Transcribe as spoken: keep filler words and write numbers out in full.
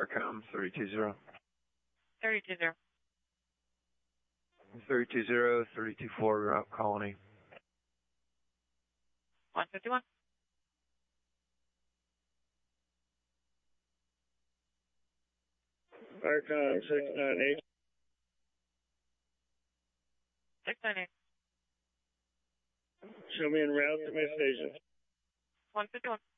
Starcom, three two zero. thirty two zero. three two zero, three two four, Route Colony. one fifty-one. Starcom six nine eight. six nine eight. Show me en route to my station. one fifty-one.